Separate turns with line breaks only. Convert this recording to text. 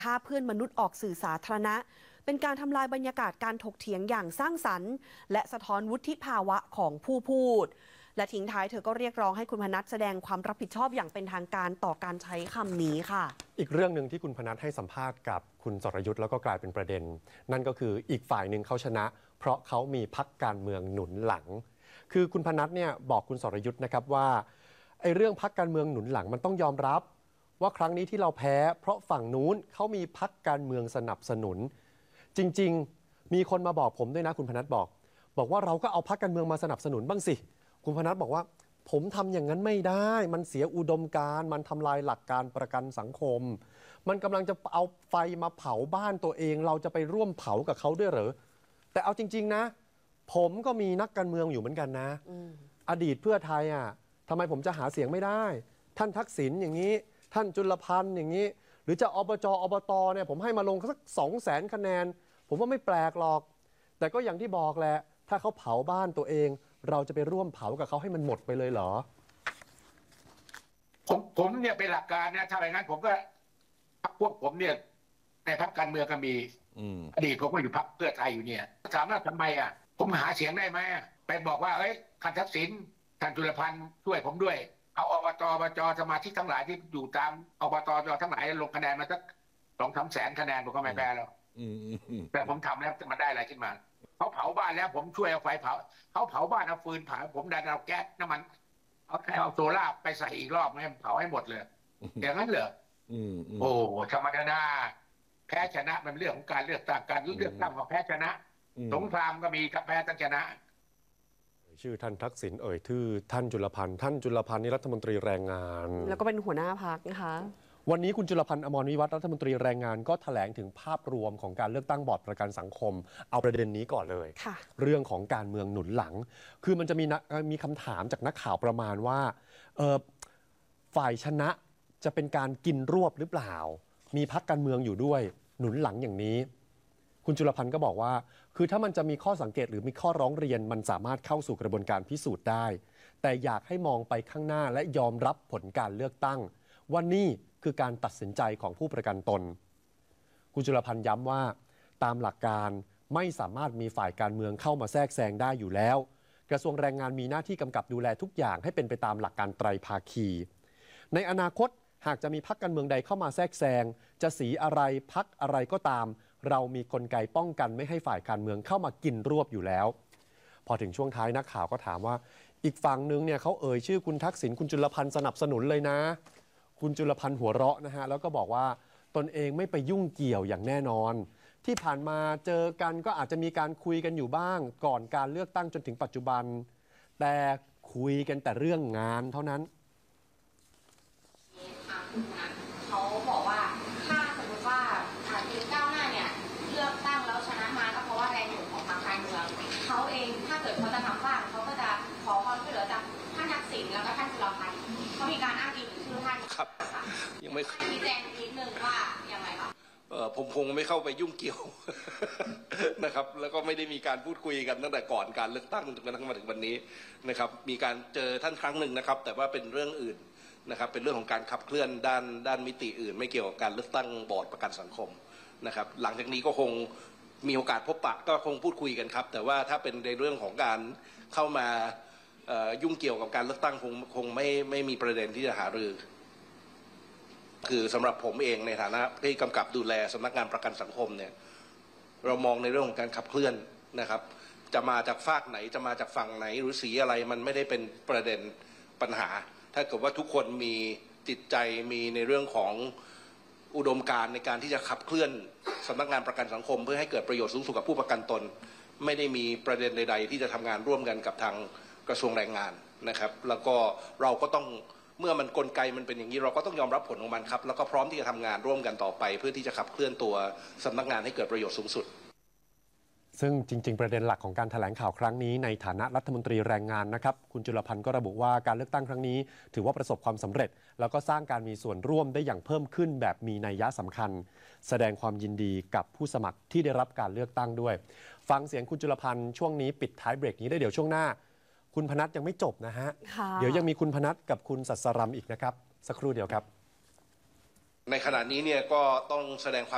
ฆ่าเพื่อนมนุษย์ออกสื่อสาธารณะเป็นการทำลายบรรยากาศการถกเถียงอย่างสร้างสรรค์และสะท้อนวุฒิภาวะของผู้พูดและทิ้งท้ายเธอก็เรียกร้องให้คุณพนัสแสดงความรับผิดชอบอย่างเป็นทางการต่อการใช้คำนี้ค่ะ
อีกเรื่องหนึ่งที่คุณพนัสให้สัมภาษณ์กับคุณสรยุทธ์แล้วก็กลายเป็นประเด็นนั่นก็คืออีกฝ่ายหนึ่งเขาชนะเพราะเขามีพรรคการเมืองหนุนหลังคือคุณพนัสเนี่ยบอกคุณสรยุทธ์นะครับว่าไอ้เรื่องพรรคการเมืองหนุนหลังมันต้องยอมรับว่าครั้งนี้ที่เราแพ้เพราะฝั่งนู้นเขามีพรรคการเมืองสนับสนุนจริงๆมีคนมาบอกผมด้วยนะคุณพนัสบอกว่าเราก็เอาพรรคการเมืองมาสนับสนุนบ้างสิคุณพนัสบอกว่าผมทำอย่างนั้นไม่ได้มันเสียอุดมการณ์มันทำลายหลักการประกันสังคมมันกำลังจะเอาไฟมาเผาบ้านตัวเองเราจะไปร่วมเผากับเขาด้วยเหรอแต่เอาจริงๆนะผมก็มีนักการเมืองอยู่เหมือนกันนะอดีตเพื่อไทยอ่ะทำไมผมจะหาเสียงไม่ได้ท่านทักษิณอย่างนี้ท่านจุลพันธ์อย่างนี้หรือจะอบจอบตเนี่ยผมให้มาลงสัก200,000 คะแนนผมว่าไม่แปลกหรอกแต่ก็อย่างที่บอกแหละถ้าเขาเผาบ้านตัวเองเราจะไปร่วมเผากับเขาให้มันหมดไปเลยเหรอ
ผมเนี่ยเป็นหลักการนะถ้าอย่างนั้นผมก็พวกผมเนี่ยในพรรคการเมืองก็มีอดีตผมก็อยู่พรรคเพื่อไทยอยู่เนี่ยถามว่าทำไมผมหาเสียงได้ไหมไปบอกว่าท่านทักษิณท่านจุลพันธ์ช่วยผมด้วยเอาอบตสมาชิกทั้งหลายที่อยู่ตามอบตทั้งหลายลงคะแนนมาสัก2-3 แสนคะแนนผมก็ไม่แพ้แล้วแต่ผมทำแล้วมันได้อะไรขึ้นมาเขาเผาบ้านแล้วผมช่วยเอาไฟเผาเขาเผาบ้านเอาฟืนเผาผมดันเอาแก๊สน้ำมันเอาโซล่าไปใส่อีกรอบให้เผาให้หมดเลยอย่างนั้นเหรอโอ้ธรรมดาแพ้ชนะมันเรื่องของการเลือกตั้งการเลือกตั้งของแพ้ชนะสงครามก็มีกับแพ้ตั้งชนะ
ชื่อท่านทักษิณชื่อท่านจุลพันธ์นี่รัฐมนตรีแรงงาน
แล้วก็เป็นหัวหน้าพรรคนะคะ
วันนี้คุณจุลพันธ์อมรวิวัฒน์รัฐมนตรีแรงงานก็แถลงถึงภาพรวมของการเลือกตั้งบอร์ดประกันสังคมเอาประเด็นนี้ก่อนเลยเรื่องของการเมืองหนุนหลังคือมันจะมีคำถามจากนักข่าวประมาณว่าฝ่ายชนะจะเป็นการกินรวบหรือเปล่ามีพรรคการเมืองอยู่ด้วยหนุนหลังอย่างนี้คุณจุลพันธ์ก็บอกว่าคือถ้ามันจะมีข้อสังเกตหรือมีข้อร้องเรียนมันสามารถเข้าสู่กระบวนการพิสูจน์ได้แต่อยากให้มองไปข้างหน้าและยอมรับผลการเลือกตั้งว่านี่คือการตัดสินใจของผู้ประกันตนคุณจุลพันธ์ย้ำว่าตามหลักการไม่สามารถมีฝ่ายการเมืองเข้ามาแทรกแซงได้อยู่แล้วกระทรวงแรงงานมีหน้าที่กำกับดูแลทุกอย่างให้เป็นไปตามหลักการไตรภาคีในอนาคตหากจะมีพรรคการเมืองใดเข้ามาแทรกแซงจะสีอะไรพรรคอะไรก็ตามเรามีกลไกป้องกันไม่ให้ฝ่ายการเมืองเข้ามากินรวบอยู่แล้วพอถึงช่วงท้ายนักข่าวก็ถามว่าอีกฝั่งนึงเนี่ยเขาชื่อคุณทักษิณคุณจุลพันธ์สนับสนุนเลยนะคุณจุลพันธ์หัวเราะนะฮะแล้วก็บอกว่าตนเองไม่ไปยุ่งเกี่ยวอย่างแน่นอนที่ผ่านมาเจอกันก็อาจจะมีการคุยกันอยู่บ้างก่อนการเลือกตั้งจนถึงปัจจุบันแต่คุยกันแต่เรื่องงานเท่านั้น
เขาบอกว่าถ้าสมมติว่าทีมก้าวหน้าเนี่ยเลือกตั้งแล้วชนะมาก็เพราะว่าแรงหนุนของทางการเมืองเขาเองถ้าเกิดเขาจะทำบ้างเขาก็จะขอความช่วยเหลือจากท่านทักษิณแล้วก็ท่านจุลพันธ์เขามีการอ้างอิงถึงชื่อท่าน
ครับยังไม่
ชี้แจงนิดนึงว่ายังไงคะ
ผมคงไม่เข้าไปยุ่งเกี่ยว นะครับแล้วก็ไม่ได้มีการพูดคุยกันตั้งแต่ก่อนการเลือกตั้งจนกระทั่งมาถึงวันนี้นะครับมีการเจอท่านครั้งหนึ่งนะครับแต่ว่าเป็นเรื่องอื่นนะครับเป็นเรื่องของการขับเคลื่อนด้านมิติอื่นไม่เกี่ยวกับการเลือกตั้งบอร์ดประกันสังคมนะครับหลังจากนี้ก็คงมีโอกาสพบปะก็คงพูดคุยกันครับแต่ว่าถ้าเป็นในเรื่องของการเข้ามายุ่งเกี่ยวกับการเลือกตั้งคงไม่มีประเด็นที่จะหารือคือสำหรับผมเองในฐานะที่กำกับดูแลสำนักงานประกันสังคมเนี่ยเรามองในเรื่องของการขับเคลื่อนนะครับจะมาจากฝากไหนจะมาจากฝั่งไหนหรือสีอะไรมันไม่ได้เป็นประเด็นปัญหาถ้าเกิดว่าทุกคนมีจิตใจมีในเรื่องของอุดมการณ์ในการที่จะขับเคลื่อนสำนักงานประกันสังคมเพื่อให้เกิดประโยชน์สูงสุดกับผู้ประกันตนไม่ได้มีประเด็นใดๆที่จะทำงานร่วมกันกับทางกระทรวงแรงงานนะครับแล้วก็เราก็ต้องเมื่อมันกลไกมันเป็นอย่างนี้เราก็ต้องยอมรับผลของมันครับแล้วก็พร้อมที่จะทำงานร่วมกันต่อไปเพื่อที่จะขับเคลื่อนตัวสำนักงานให้เกิดประโยชน์สูงสุด
ซึ่งจริงๆประเด็นหลักของการแถลงข่าวครั้งนี้ในฐานะรัฐมนตรีแรงงานนะครับคุณจุลพันธ์ก็ระบุว่าการเลือกตั้งครั้งนี้ถือว่าประสบความสำเร็จแล้วก็สร้างการมีส่วนร่วมได้อย่างเพิ่มขึ้นแบบมีนัยยะสำคัญแสดงความยินดีกับผู้สมัครที่ได้รับการเลือกตั้งด้วยฟังเสียงคุณจุลพันธ์ช่วงนี้ปิดท้ายเบรกนี้ได้เดี๋ยวช่วงหน้าคุณพนัสยังไม่จบนะฮะเดี๋ยวยังมีคุณพนัสกับคุณสัสรัมอีกนะครับสักครู่เดียวครับ
ในขณะนี้เนี่ยก็ต้องแสดงความ